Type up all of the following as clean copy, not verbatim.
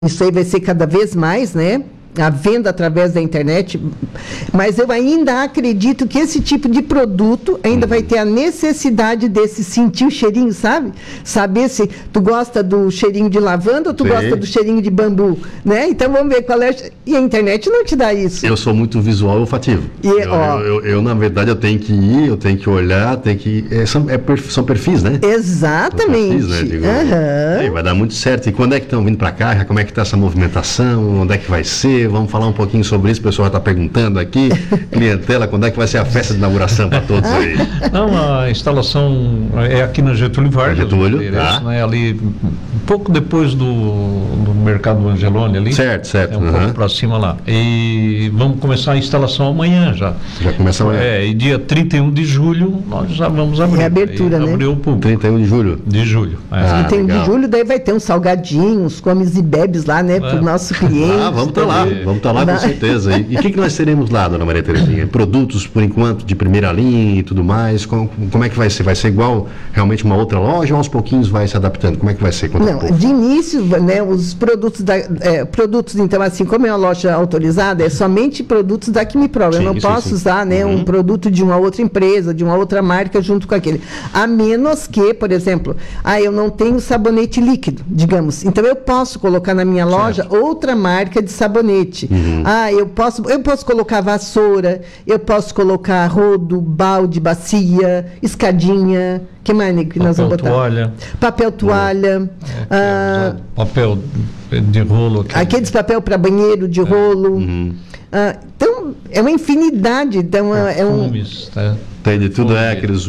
Isso aí vai ser cada vez mais, né? A venda através da internet, mas eu ainda acredito que esse tipo de produto ainda vai ter a necessidade desse sentir o cheirinho, sabe? Saber se tu gosta do cheirinho de lavanda ou tu gosta do cheirinho de bambu, né? Então vamos ver qual é. E a internet não te dá isso. Eu sou muito visual e olfativo. Eu, na verdade, eu tenho que ir, eu tenho que olhar, são perfis, né? Exatamente. São perfis, né? Aí vai dar muito certo. E quando é que estão vindo para cá? Como é que está essa movimentação? Onde é que vai ser? Vamos falar um pouquinho sobre isso, o pessoal está perguntando aqui, clientela, quando é que vai ser a festa de inauguração para todos aí? Não, a instalação é aqui na Getúlio Vargas. Getúlio, né, ali, um pouco depois do Mercado Angeloni ali. Certo. É um pouco para cima lá. E vamos começar a instalação amanhã já. Já começa amanhã? E dia 31 de julho nós já vamos abrir. Reabertura, né? Abrir o público. 31 de julho? De julho. 31 de julho, daí vai ter uns salgadinhos, comes e bebes lá, né, para o nosso cliente. Vamos estar lá. Vamos estar lá com certeza. E o que nós teremos lá, dona Maria Terezinha? Produtos, por enquanto, de primeira linha e tudo mais? Como é que vai ser? Vai ser igual realmente uma outra loja ou aos pouquinhos vai se adaptando? Como é que vai ser? Não, de início, né, os produtos, então, assim, como é uma loja autorizada, é somente produtos da Quimiprova. Eu não posso usar, né, um produto de uma outra empresa, de uma outra marca junto com aquele. A menos que, por exemplo, eu não tenho sabonete líquido, digamos. Então, eu posso colocar na minha loja outra marca de sabonete. Eu posso colocar vassoura, eu posso colocar rodo, balde, bacia, escadinha. Que mais, Nico, que nós vamos botar? Papel toalha. Papel de rolo. Aqueles papel para banheiro de rolo. Então, é uma infinidade. Então, tem de tudo, aqueles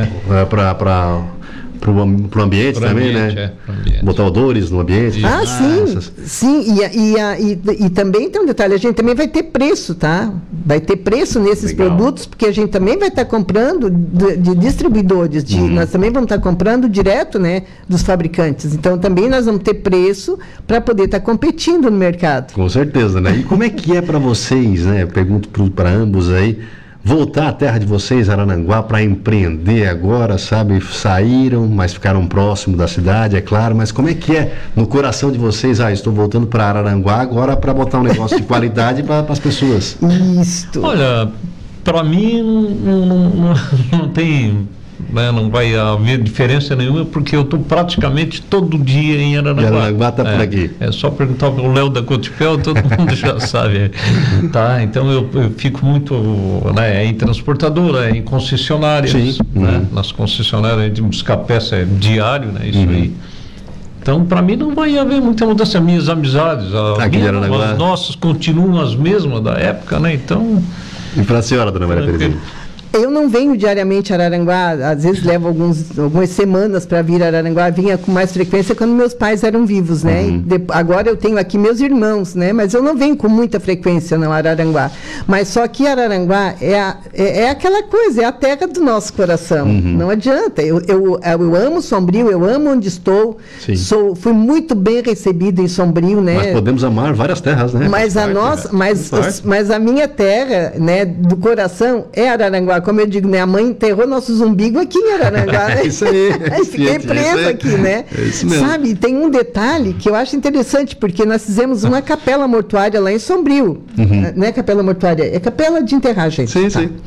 para o ambiente também, né? Botar odores no ambiente. Sim. E também tem um detalhe, a gente também vai ter preço, tá? Vai ter preço nesses produtos, porque a gente também vai estar comprando de distribuidores, nós também vamos estar comprando direto, né, dos fabricantes. Então, também nós vamos ter preço para poder estar competindo no mercado. Com certeza, né? E como é que é para vocês, né? Eu pergunto para ambos aí, voltar à terra de vocês, Araranguá, para empreender agora, sabe? Saíram, mas ficaram próximo da cidade, é claro, mas como é que é no coração de vocês? Estou voltando para Araranguá agora para botar um negócio de qualidade para as pessoas. Isto. Olha, para mim não tem... não vai haver diferença nenhuma, porque eu estou praticamente todo dia em Araranguá. Araranguá está por aqui. É só perguntar para o Léo da Cotipel, todo mundo já sabe. Tá? Então eu fico muito em transportadora, em concessionárias. Né? Nas concessionárias a gente buscar peça diário, né? Isso aí. Então, para mim, não vai haver muita mudança. Minhas amizades, as nossas continuam as mesmas da época, né? Então... E para a senhora, dona Maria Terezinha? Eu não venho diariamente a Araranguá, às vezes levo algumas semanas para vir a Araranguá, vinha com mais frequência quando meus pais eram vivos, né? Agora eu tenho aqui meus irmãos, né? Mas eu não venho com muita frequência, não, a Araranguá. Mas só que Araranguá é aquela coisa, é a terra do nosso coração. Não adianta. Eu amo Sombrio, eu amo onde estou. Fui muito bem recebido em Sombrio, né? Mas podemos amar várias terras, né? Mas a minha terra, né, do coração é Araranguá. Como eu digo, né? A mãe enterrou nossos umbigos aqui em Araranguá, né? Isso aí. Fiquei presa aqui, né? É isso mesmo. Sabe, tem um detalhe que eu acho interessante, porque nós fizemos uma capela mortuária lá em Sombrio. Não é capela mortuária, é capela de enterragem. Sim.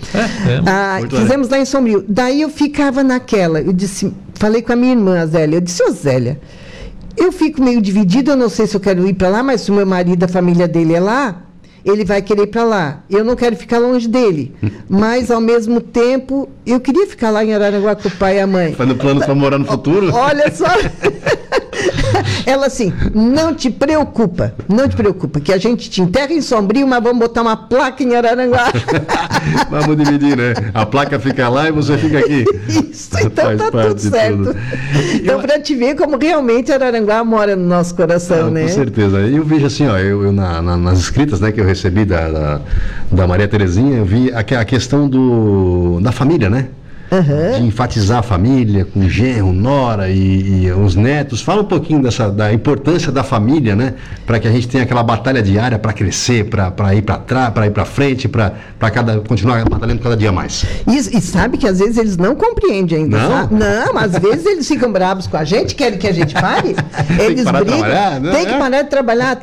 Fizemos lá em Sombrio. Daí eu ficava naquela, falei com a minha irmã, a Zélia, eu disse, Zélia, eu fico meio dividida, eu não sei se eu quero ir para lá, mas se o meu marido, a família dele é lá, ele vai querer ir para lá. Eu não quero ficar longe dele. Mas, ao mesmo tempo, eu queria ficar lá em Araranguá com o pai e a mãe. Fazendo planos para morar no futuro? Olha só. Ela assim, não te preocupa, que a gente te enterra em Sombrio, mas vamos botar uma placa em Araranguá. Vamos dividir, né? A placa fica lá e você fica aqui. Isso, então tá tudo certo. Então, para te ver como realmente Araranguá mora no nosso coração, né? Com certeza. Eu vejo assim, eu nas escritas, né, que eu recebi da Maria Terezinha, eu vi a questão da família, né? de enfatizar a família, com genro, nora e os netos. Fala um pouquinho da importância da família, né? Para que a gente tenha aquela batalha diária para crescer, para ir para trás, para ir para frente, para continuar batalhando cada dia mais. E sabe que às vezes eles não compreendem ainda, não? Sabe? Não, às vezes eles ficam bravos com a gente, querem que a gente pare. Eles brigam, tem que parar de trabalhar.